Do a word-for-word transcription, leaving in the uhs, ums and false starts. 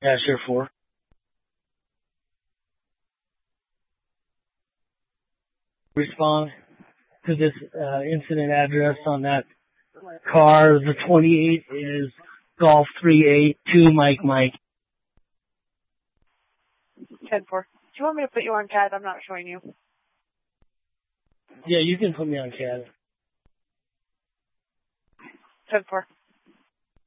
Asher four. Respond to this uh, incident address on that car. The twenty-eight is Golf three eight two Mike Mike. ten four. Do you want me to put you on C A D? I'm not showing you. Yeah, you can put me on C A D. ten four.